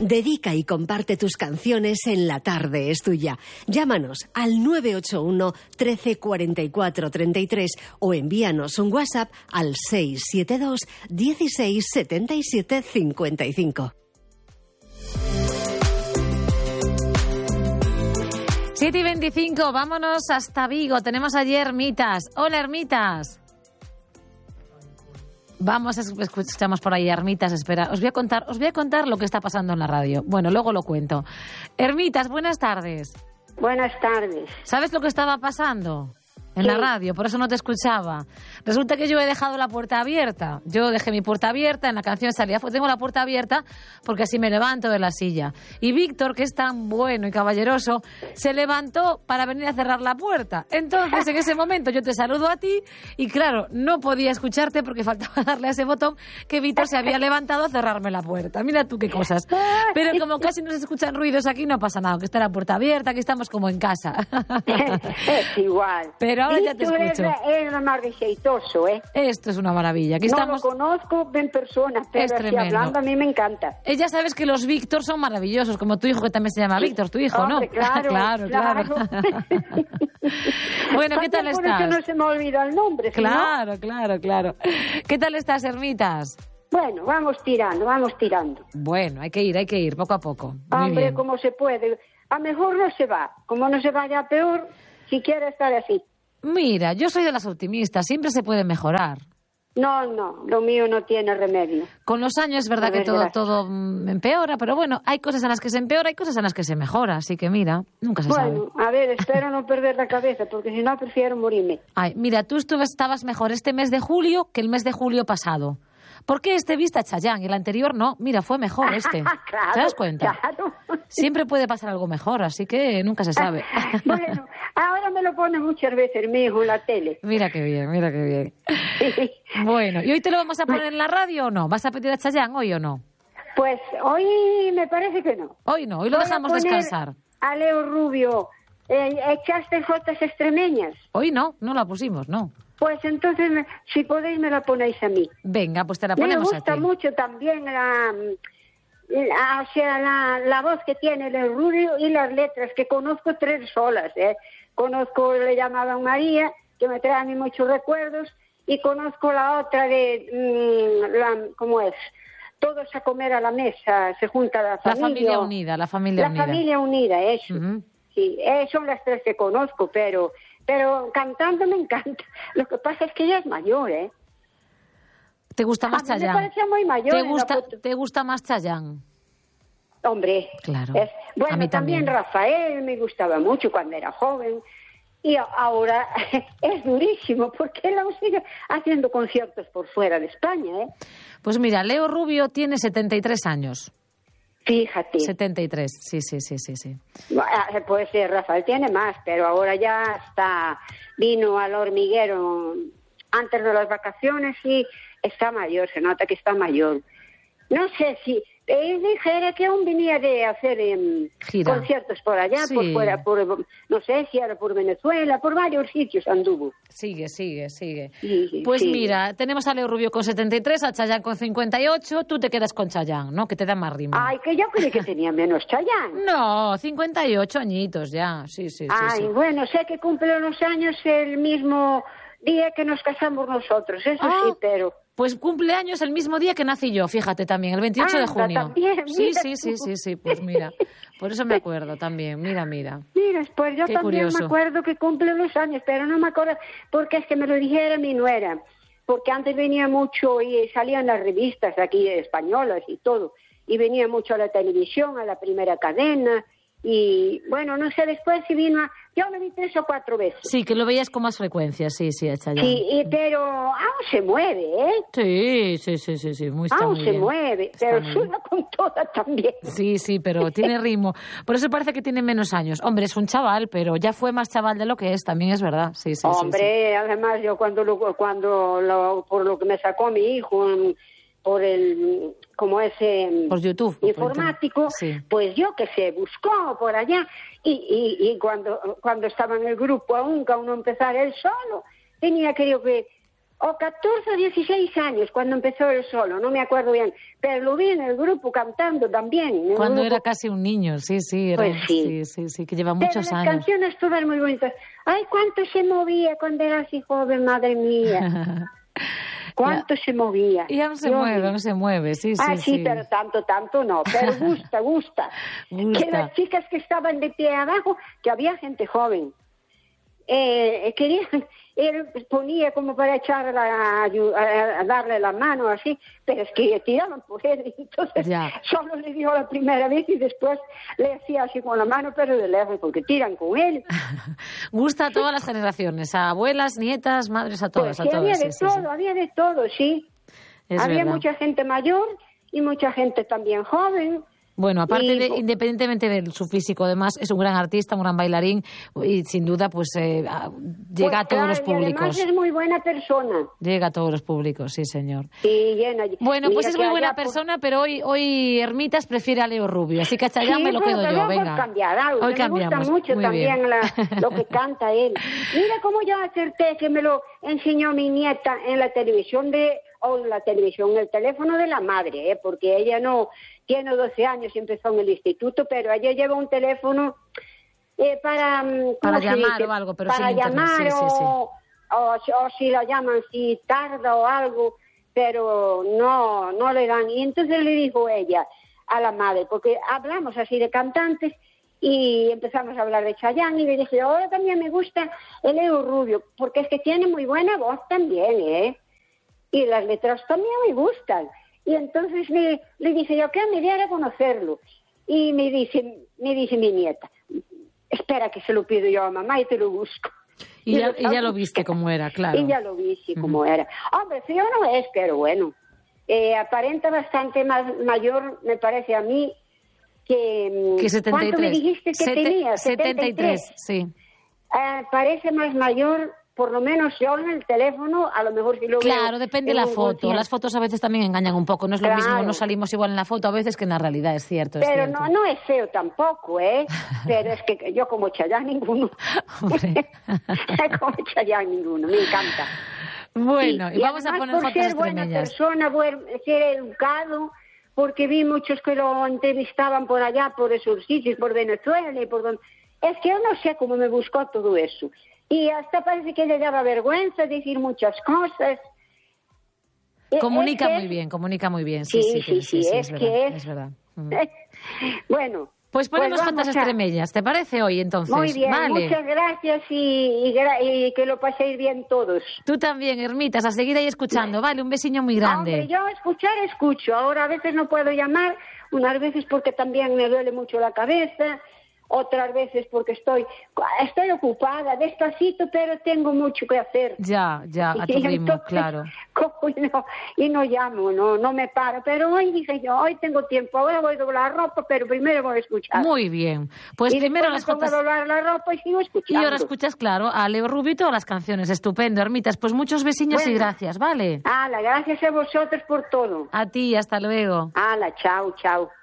Dedica y comparte tus canciones en La Tarde es Tuya. Llámanos al 981 13 44 33 o envíanos un WhatsApp al 672 16 77 55. 7:25, vámonos hasta Vigo. Tenemos allí Hermitas. Hola, Hermitas. Vamos, escuchamos por ahí Hermitas, espera. Os voy a contar lo que está pasando en la radio. Bueno, luego lo cuento. Hermitas, buenas tardes. Buenas tardes. ¿Sabes lo que estaba pasando en la radio? Por eso no te escuchaba. Resulta que yo he dejado la puerta abierta. Yo dejé mi puerta abierta, en la canción salía, tengo la puerta abierta porque así me levanto de la silla. Y Víctor, que es tan bueno y caballeroso, se levantó para venir a cerrar la puerta. Entonces, en ese momento yo te saludo a ti y claro, no podía escucharte porque faltaba darle a ese botón que Víctor se había levantado a cerrarme la puerta. Mira tú qué cosas. Pero como casi no se escuchan ruidos aquí, no pasa nada, que está la puerta abierta, aquí estamos como en casa. Es igual. Pero ahora ya te escucho. Es lo más receitoso, ¿eh? Esto es una maravilla. Aquí no estamos... lo conozco en persona, pero es así tremendo. hablando a mí me encanta. Ya sabes que los Víctor son maravillosos, como tu hijo que también se llama Víctor, tu hijo, Hombre, ¿no? Claro. Bueno, ¿qué tal por estás? eso no se me olvida el nombre. Claro. ¿Qué tal estás, Hermitas? Bueno, vamos tirando. Bueno, hay que ir, poco a poco. Muy Hombre, bien. como se puede. A mejor no se va. Como no se vaya a peor, si quiere estar así. Mira, yo soy de las optimistas, siempre se puede mejorar. No, lo mío no tiene remedio. Con los años es verdad que todo empeora, pero bueno, hay cosas en las que se empeora, hay cosas en las que se mejora, así que mira, nunca se sabe. Bueno, a ver, espero no perder la cabeza, porque si no prefiero morirme. Ay, mira, tú estabas mejor este mes de julio que el mes de julio pasado. ¿Por qué este viste a Chayanne y el anterior no? Mira, fue mejor este. Claro, ¿Te das cuenta? Claro. Siempre puede pasar algo mejor, así que nunca se sabe. Bueno, ahora me lo pone muchas veces mi hijo en la tele. Mira qué bien. Bueno, ¿y hoy te lo vamos a poner en la radio o no? ¿Vas a pedir a Chayanne hoy o no? Pues hoy me parece que no. Hoy no, hoy lo dejamos descansar. A Leo Rubio, ¿echaste fotos extremeñas? Hoy no la pusimos, no. Pues entonces, si podéis, me la ponéis a mí. Venga, pues te la ponemos a ti. Me gusta mucho también la voz que tiene el Rubio y las letras, que conozco 3 solas. Conozco Le llamaban María, que me trae a mí muchos recuerdos, y conozco la otra de, ¿cómo es? Todos a comer a la mesa, se junta la familia. La familia unida. La familia unida, eso. Uh-huh. Sí, son las 3 que conozco, pero cantando me encanta. Lo que pasa es que ella es mayor, ¿eh? ¿Te gusta más Chayanne? Me parece muy mayor. ¿Te gusta más Chayanne? Hombre. Claro. Bueno, a mí también Rafael me gustaba mucho cuando era joven. Y ahora es durísimo porque él aún sigue haciendo conciertos por fuera de España, ¿eh? Pues mira, Leo Rubio tiene 73 años. Fíjate. 73, sí. Pues Rafael tiene más, pero ahora ya vino al Hormiguero antes de las vacaciones y está mayor, se nota que está mayor. No sé si él dijera que aún venía de hacer conciertos por allá, sí. Por fuera, no sé si era por Venezuela, por varios sitios anduvo. Sigue. Sí, pues sí. Mira, tenemos a Leo Rubio con 73, a Chayanne con 58, tú te quedas con Chayanne, ¿no? Que te da más ritmo. Ay, que yo creí que tenía menos Chayanne. No, 58 añitos ya, sí. Ay, bueno, sé que cumple los años el mismo día que nos casamos nosotros, eso sí, pero... Pues cumpleaños el mismo día que nací yo, fíjate también, el 28 de junio. También, sí, pues mira, por eso me acuerdo también, mira. Mira, pues yo qué también curioso. Me acuerdo que cumple los años, pero no me acuerdo, porque es que me lo dijera mi nuera, porque antes venía mucho y salían las revistas aquí españolas y todo, y venía mucho a la televisión, a la primera cadena, y bueno, no sé después si vino yo me vi 3 o 4 veces. Sí, que lo veías con más frecuencia, sí, Chayanne. Sí, pero aún se mueve, ¿eh? Sí, muy está aún muy se bien. mueve, pero suena con toda también. Sí, pero tiene ritmo. Por eso parece que tiene menos años. Hombre, es un chaval, pero ya fue más chaval de lo que es, también es verdad. Sí. Hombre, además yo por lo que me sacó mi hijo por el por YouTube informático, sí. Pues yo que sé, buscó por allá y cuando estaba en el grupo aún no empezara él solo, tenía creo que o 14 o 16 años cuando empezó él solo, no me acuerdo bien, pero lo vi en el grupo cantando también. Cuando era casi un niño, sí, Pues sí. sí, que lleva muchos pero las años. canciones todas muy bonitas. Ay, cuánto se movía cuando era así joven, madre mía. Cuánto se movía. Y aún se mueve, sí. Sí, pero tanto no, pero gusta. Que las chicas que estaban de pie abajo, que había gente joven, querían, él ponía como para echarla a darle la mano así, pero es que tiraban por él, entonces solo le dio la primera vez y después le hacía así con la mano, pero de lejos, porque tiran con él. Gusta a todas las generaciones, a abuelas, nietas, madres, a todas. Pues, había de todo, sí. Había verdad. mucha gente mayor y mucha gente también joven. Bueno, aparte independientemente de su físico, además es un gran artista, un gran bailarín y sin duda pues llega a todos los públicos. Y además es muy buena persona. Llega a todos los públicos, sí, señor. Sí, llena. Bueno, pues es muy buena persona, pero hoy Hermitas prefiere a Leo Rubio, así que a Chayanne me lo quedo yo, venga. Hoy cambiamos. Me gusta mucho muy también lo que canta él. Mira cómo yo acerté que me lo enseñó mi nieta en la televisión el teléfono de la madre, porque ella no tiene 12 años y empezó en el instituto, pero ella lleva un teléfono para llamar o algo, pero para sin internet, llamar o si la llaman si tarda o algo, pero no le dan. Y entonces le dijo ella a la madre, porque hablamos así de cantantes y empezamos a hablar de Chayanne y le dije, ahora también me gusta el Leo Rubio, porque es que tiene muy buena voz también, y las letras también me gustan. Y entonces le dije yo que me diera a conocerlo. Y me dice mi nieta, espera que se lo pido yo a mamá y te lo busco. Y ya lo viste como era, claro. Y ya lo vi, sí, como era. Hombre, feo no es, pero bueno. Aparenta bastante más mayor, me parece a mí, que 73. ¿Cuánto me dijiste que tenía? 73, sí. Parece más mayor. Por lo menos yo en el teléfono, a lo mejor si lo veo... Claro, depende de la foto. Las fotos a veces también engañan un poco. No es lo mismo, no salimos igual en la foto a veces que en la realidad, es cierto. Pero no es feo tampoco, Pero es que yo como Chayanne ninguno. Como Chayanne ninguno, me encanta. Bueno, y vamos a poner fotos extremeñas. Por ser buena persona, ser educado, porque vi muchos que lo entrevistaban por allá, por esos sitios, por Venezuela y por donde... Es que yo no sé cómo me buscó todo eso. Y hasta parece que le daba vergüenza decir muchas cosas. Comunica muy bien. Sí, es verdad. Bueno. Pues ponemos fotos extremeñas, ¿te parece hoy entonces? Muy bien, vale. Muchas gracias y que lo paséis bien todos. Tú también, Hermitas, a seguir ahí escuchando, vale, un besiño muy grande. Hombre, yo escucho, ahora a veces no puedo llamar, unas veces porque también me duele mucho la cabeza, otras veces porque estoy ocupada, despacito, pero tengo mucho que hacer. Ya, a tu ritmo, entonces, claro. Y no llamo, no me paro. Pero hoy dije yo, hoy tengo tiempo, ahora voy a doblar ropa, pero primero voy a escuchar. Muy bien. Pues primero las fotos. Voy a doblar la ropa y sigo escuchando. Y ahora escuchas, claro, a Leo Rubio y todas las canciones. Estupendo, Hermitas. Pues muchos besiños y gracias, ¿vale? Gracias a vosotros por todo. A ti, hasta luego. Chao.